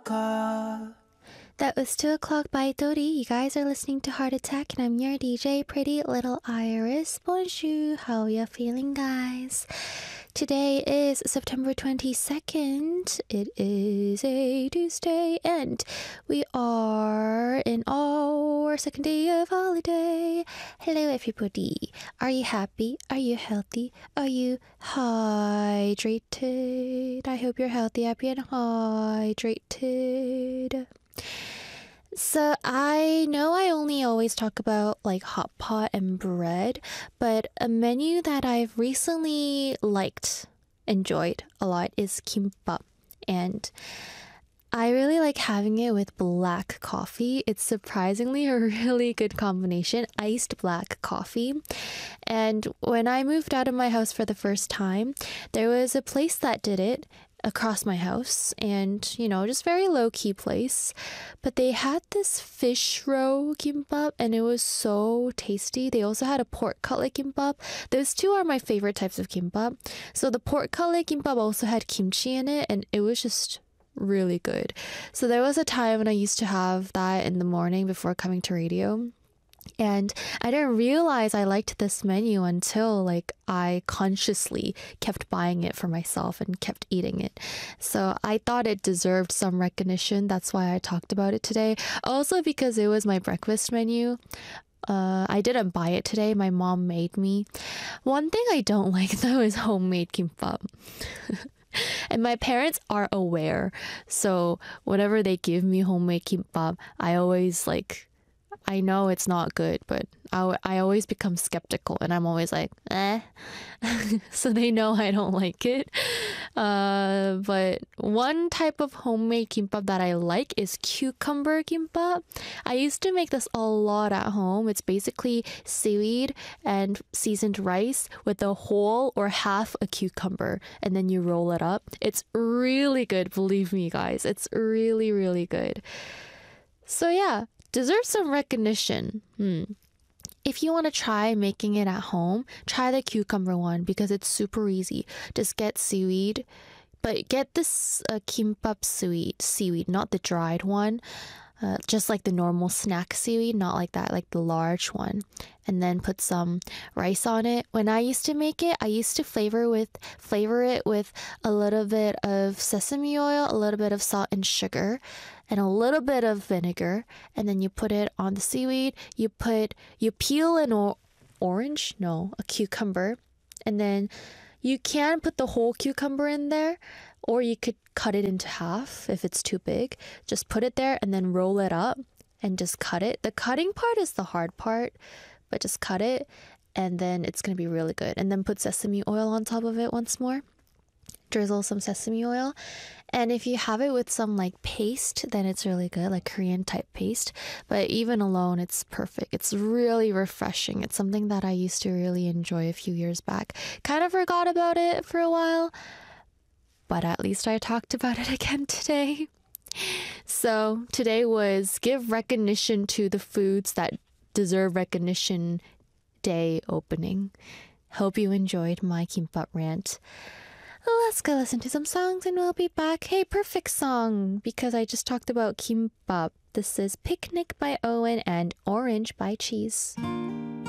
That was 2 o'clock by Dori. You guys are listening to Heart Attack, and I'm your DJ, Pretty Little Iris. Bonjour, how are you feeling, guys? Today is September 22nd. It is a Tuesday, and we are in our second day of holiday. Hello, everybody. Are you happy? Are you healthy? Are you hydrated? I hope you're healthy, happy, and hydrated. So I know I only always talk about like hot pot and bread, but a menu that I've recently enjoyed a lot is kimbap. And I really like having it with black coffee. It's surprisingly a really good combination, iced black coffee. And when I moved out of my house for the first time, there was a place that did it across my house, and just very low-key place, but they had this fish roe kimbap and it was so tasty. They also had a pork cutlet kimbap. Those two are my favorite types of kimbap. So the pork cutlet kimbap also had kimchi in it, and it was just really good. So there was a time when I used to have that in the morning before coming to radio, and I didn't realize I liked this menu until I consciously kept buying it for myself and kept eating it. So I thought it deserved some recognition. That's why I talked about it today. Also because it was my breakfast menu. I didn't buy it today. My mom made me. One thing I don't like though is homemade kimbap. And my parents are aware. So whenever they give me homemade kimbap, I always I know it's not good, but I always become skeptical, and I'm always like, eh. So they know I don't like it. But one type of homemade kimbap that I like is cucumber kimbap. I used to make this a lot at home. It's basically seaweed and seasoned rice with a whole or half a cucumber, and then you roll it up. It's really good, believe me, guys. It's really, really good. So yeah, deserves some recognition. If you want to try making it at home, try the cucumber one because it's super easy. Just get seaweed, but get this kimbap seaweed, not the dried one. Just like the normal snack seaweed, not like that, like the large one. And then put some rice on it. When I used to make it, I used to flavor it with a little bit of sesame oil, a little bit of salt and sugar, and a little bit of vinegar. And then you put it on the seaweed. You peel a cucumber, and then you can put the whole cucumber in there, or you could cut it into half if it's too big. Just put it there and then roll it up and just cut it. The cutting part is the hard part, but just cut it and then it's going to be really good. And then put sesame oil on top of it once more. Drizzle some sesame oil. And if you have it with some paste, then it's really good, like Korean type paste. But even alone, it's perfect. It's really refreshing. It's something that I used to really enjoy a few years back. Kind of forgot about it for a while, but at least I talked about it again today. So today was Give Recognition to the Foods That Deserve Recognition Day opening. Hope you enjoyed my kimbap rant. Let's go listen to some songs and we'll be back. Hey, perfect song, because I just talked about kimbap. This is Picnic by Owen and Orange by Cheese.